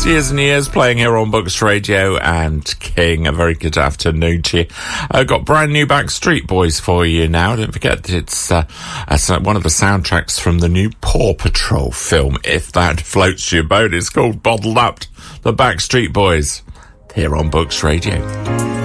Years and years playing here on Books Radio, and King, a very good afternoon to you. I've got brand new Backstreet Boys for you now. Don't forget, it's one of the soundtracks from the new Paw Patrol film, if that floats your boat. It's called Bottled Up, the Backstreet Boys, here on Books Radio.